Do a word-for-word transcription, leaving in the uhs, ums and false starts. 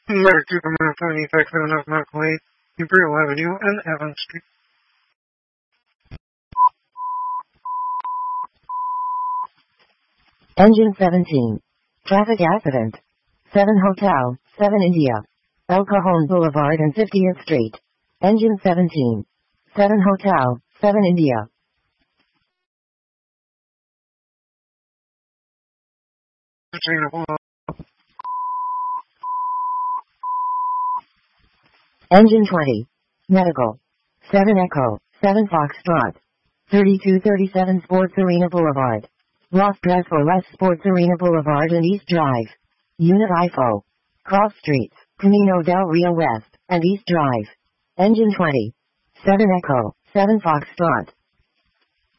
Letter to the Marathon Effect of Markley, Imperial Avenue, and Evans Street. Engine seventeen. Traffic accident. seven Hotel, seven India. El Cajon Boulevard and fiftieth Street. Engine seventeen. seven Hotel, seven India. Engine twenty. Medical. seven Echo, seven Foxtrot. thirty-two thirty-seven Sports Arena Boulevard. Lost Dress for Less Sports Arena Boulevard and East Drive. Unit I F O. Cross Streets, Camino del Rio West, and East Drive. Engine twenty. seven Echo, seven Foxtrot.